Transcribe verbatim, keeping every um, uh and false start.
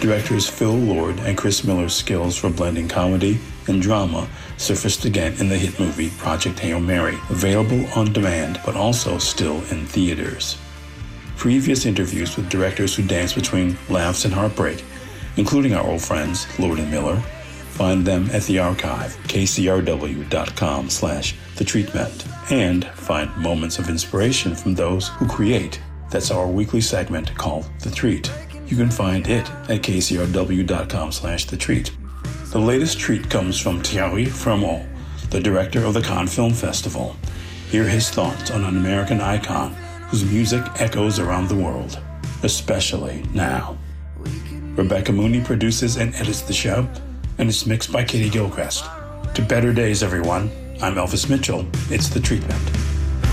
Directors Phil Lord and Chris Miller's skills for blending comedy and drama surfaced again in the hit movie Project Hail Mary, available on demand but also still in theaters. Previous interviews with directors who dance between laughs and heartbreak, including our old friends Lord and Miller, find them at the archive, kcrw.com slash the treatment, and find moments of inspiration from those who create. That's our weekly segment called The Treat. You can find it at kcrw.com slash the treat. The latest treat comes from Thierry Frémaux, the director of the Cannes Film Festival. Hear his thoughts on an American icon whose music echoes around the world, especially now. Rebecca Mooney produces and edits the show, and it's mixed by Katie Gilchrist. To better days, everyone. I'm Elvis Mitchell. It's The Treatment.